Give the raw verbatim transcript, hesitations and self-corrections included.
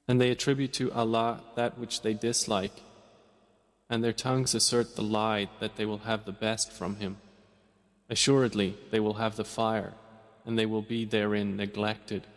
And they attribute to Allah that which they dislike, and their tongues assert the lie that they will have the best from Him. Assuredly, they will have the fire, and they will be therein neglected.